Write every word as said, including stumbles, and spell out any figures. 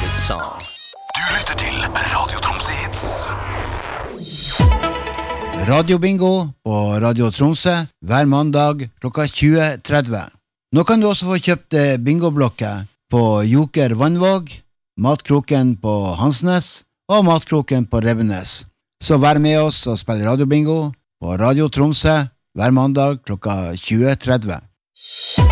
song. Du lytter til Radio Tromsø Hits. Radiobingo på Radio Tromsø hver mandag klokka tjue tretti. Nå kan du også få kjøpt bingoblokker på Joker Vannvåg, Matkroken på Hansnes og Matkroken på Revenes. Så vær med oss og spill radiobingo på Radio Tromsø hver mandag klokka tjue tretti.